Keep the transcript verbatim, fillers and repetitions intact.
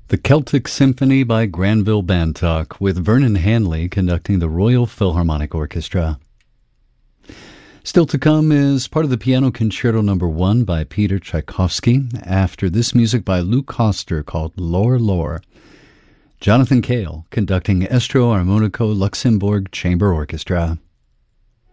The Celtic Symphony by Granville Bantock, with Vernon Hanley conducting the Royal Philharmonic Orchestra. Still to come is part of the Piano Concerto Number One by Peter Tchaikovsky. After this, music by Lou Koster called Lore Lore. Jonathan Cale conducting Estro Armonico Luxembourg Chamber Orchestra.